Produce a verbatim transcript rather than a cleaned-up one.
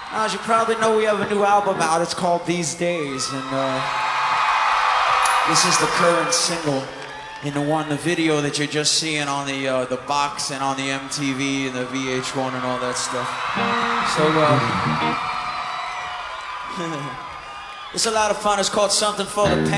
As you probably know, we have a new album out. It's called These Days, and uh, this is the current single. In the one, the video that you're just seeing on the uh, the box and on the M T V and the V H one and all that stuff. So uh, it's a lot of fun. It's called Something for the Pain.